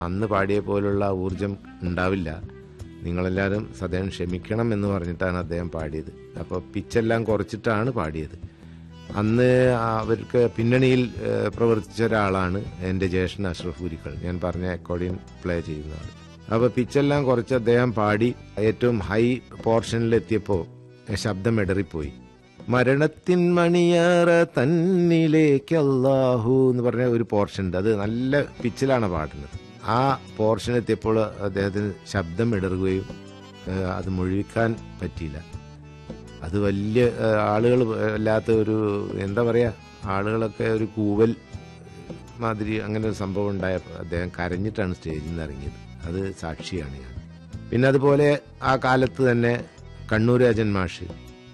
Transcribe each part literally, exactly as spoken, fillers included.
അന്ന് പാടിയ പോലുള്ള ഊർജം ഉണ്ടാവില്ല, നിങ്ങളെല്ലാവരും സദയം ക്ഷമിക്കണം എന്ന് പറഞ്ഞിട്ടാണ് അദ്ദേഹം പാടിയത്. അപ്പോൾ പിച്ചെല്ലാം കുറച്ചിട്ടാണ് പാടിയത്. അന്ന് അവർക്ക് പിന്നണിയിൽ പ്രവർത്തിച്ച ഒരാളാണ് എൻ്റെ ജ്യേഷ്ഠൻ അഷ്റഫ് ഉരിക്കൾ, ഞാൻ പറഞ്ഞ അക്കോർഡിയൻ പ്ലേ ചെയ്യുന്ന ആൾ. അപ്പോൾ പിച്ചെല്ലാം കുറച്ച് അദ്ദേഹം പാടി ഏറ്റവും ഹൈ പോർഷനിലെത്തിയപ്പോൾ ശബ്ദം ഇടറിപ്പോയി. മരണത്തിൻ മണിയാറ തന്നിലേക്ക് അല്ലാഹു എന്ന് പറഞ്ഞ ഒരു പോർഷൻ ഉണ്ട്, അത് നല്ല പിച്ചിലാണ് പാടുന്നത്. ആ പോർഷൻ എത്തിയപ്പോൾ അദ്ദേഹത്തിന് ശബ്ദം ഇടറുകയും അത് മുഴുവിക്കാൻ പറ്റിയില്ല. അത് വലിയ ആളുകൾ അല്ലാത്ത ഒരു എന്താ പറയുക, ആളുകളൊക്കെ ഒരു കൂവൽ മാതിരി അങ്ങനെ ഒരു സംഭവം ഉണ്ടായപ്പോൾ അദ്ദേഹം കരഞ്ഞിട്ടാണ് സ്റ്റേജിൽ നിന്ന് ഇറങ്ങിയത്. അത് സാക്ഷിയാണ് ഞാൻ. പിന്നെ അതുപോലെ ആ കാലത്ത് തന്നെ കണ്ണൂർ രാജൻ മാഷ്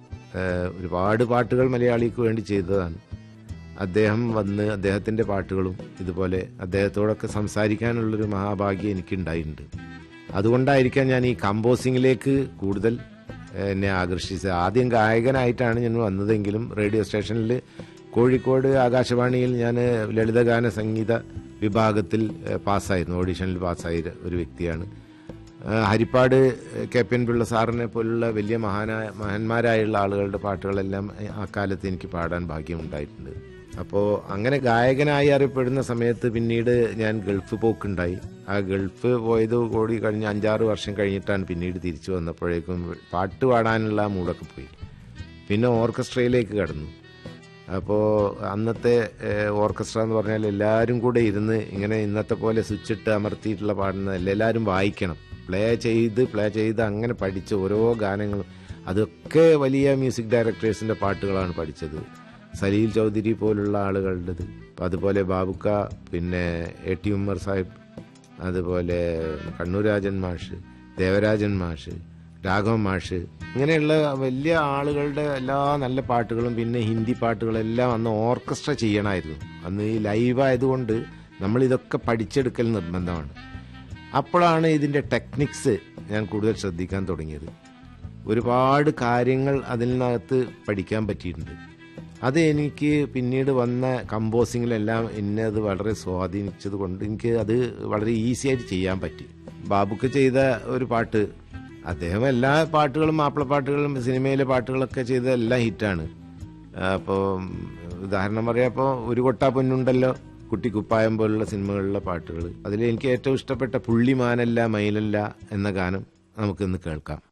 ഒരുപാട് പാട്ടുകൾ മലയാളിക്ക് വേണ്ടി ചെയ്തതാണ്. അദ്ദേഹം വന്ന് അദ്ദേഹത്തിൻ്റെ പാട്ടുകളും ഇതുപോലെ അദ്ദേഹത്തോടൊക്കെ സംസാരിക്കാനുള്ളൊരു മഹാഭാഗ്യം എനിക്കുണ്ടായിട്ടുണ്ട്. അതുകൊണ്ടായിരിക്കാം ഞാൻ ഈ കമ്പോസിങ്ങിലേക്ക് കൂടുതൽ എന്നെ ആകർഷിച്ചത്. ആദ്യം ഗായകനായിട്ടാണ് ഞാൻ വന്നതെങ്കിലും റേഡിയോ സ്റ്റേഷനിൽ കോഴിക്കോട് ആകാശവാണിയിൽ ഞാൻ ലളിതഗാന സംഗീത വിഭാഗത്തിൽ പാസ്സായിരുന്നു, ഓഡീഷനിൽ പാസ്സായ ഒരു വ്യക്തിയാണ്. Harippad K P N Pillai സാറിനെ പോലുള്ള വലിയ മഹാനായ മഹാന്മാരായുള്ള ആളുകളുടെ പാട്ടുകളെല്ലാം ആ കാലത്ത് എനിക്ക് പാടാൻ ഭാഗ്യമുണ്ടായിട്ടുണ്ട്. അപ്പോൾ അങ്ങനെ ഗായകനായി അറിയപ്പെടുന്ന സമയത്ത് പിന്നീട് ഞാൻ ഗൾഫ് പോക്കുണ്ടായി. ആ ഗൾഫ് പോയത് കൂടി കഴിഞ്ഞ് അഞ്ചാറ് വർഷം കഴിഞ്ഞിട്ടാണ് പിന്നീട് തിരിച്ചു വന്നപ്പോഴേക്കും പാട്ട് പാടാനുള്ള മൂടൊക്കെ പോയി. പിന്നെ ഓർക്കസ്ട്രയിലേക്ക് കടന്നു. അപ്പോൾ അന്നത്തെ ഓർക്കസ്ട്ര എന്ന് പറഞ്ഞാൽ എല്ലാവരും കൂടെ ഇരുന്ന് ഇങ്ങനെ ഇന്നത്തെ പോലെ സ്വിച്ചിട്ട് അമർത്തിയിട്ടുള്ള പാടുന്നതല്ല, എല്ലാവരും വായിക്കണം, പ്ലേ ചെയ്ത് പ്ലേ ചെയ്ത് അങ്ങനെ പഠിച്ച ഓരോ ഗാനങ്ങളും അതൊക്കെ വലിയ മ്യൂസിക് ഡയറക്ടേഴ്സിൻ്റെ പാട്ടുകളാണ് പഠിച്ചത്. സലീൽ ചൗധരി പോലുള്ള ആളുകളുടേത്, അതുപോലെ ബാബുക്ക, പിന്നെ എ ടി ഉമ്മർ സാഹിബ്, അതുപോലെ കണ്ണൂർ രാജൻ മാഷ്, ദേവരാജൻ മാഷ്, രാഘവൻ മാഷ്, ഇങ്ങനെയുള്ള വലിയ ആളുകളുടെ എല്ലാ നല്ല പാട്ടുകളും പിന്നെ ഹിന്ദി പാട്ടുകളെല്ലാം അന്ന് ഓർക്കസ്ട്ര ചെയ്യണമായിരുന്നു. അന്ന് ഈ ലൈവ് ആയതുകൊണ്ട് നമ്മളിതൊക്കെ പഠിച്ചെടുക്കൽ നിർബന്ധമാണ്. അപ്പോഴാണ് ഇതിൻ്റെ ടെക്നിക്സ് ഞാൻ കൂടുതൽ ശ്രദ്ധിക്കാൻ തുടങ്ങിയത്. ഒരുപാട് കാര്യങ്ങൾ അതിനകത്ത് പഠിക്കാൻ പറ്റിയിട്ടുണ്ട്. അത് എനിക്ക് പിന്നീട് വന്ന കമ്പോസിങ്ങിലെല്ലാം എന്നെ അത് വളരെ സ്വാധീനിച്ചത് കൊണ്ട് എനിക്ക് അത് വളരെ ഈസി ആയിട്ട് ചെയ്യാൻ പറ്റി. ബാബുക്ക് ചെയ്ത ഒരു പാട്ട്, അദ്ദേഹം എല്ലാ പാട്ടുകളും മാപ്പിളപ്പാട്ടുകളും സിനിമയിലെ പാട്ടുകളൊക്കെ ചെയ്ത എല്ലാം ഹിറ്റാണ്. അപ്പോൾ ഉദാഹരണം പറയാപ്പോൾ ഒരു കൊട്ടാ പൊന്നുണ്ടല്ലോ, കുട്ടിക്കുപ്പായം പോലുള്ള സിനിമകളിലെ പാട്ടുകൾ, അതിൽ എനിക്ക് ഏറ്റവും ഇഷ്ടപ്പെട്ട പുള്ളിമാനല്ല മയിലല്ല എന്ന ഗാനം നമുക്കിന്ന് കേൾക്കാം.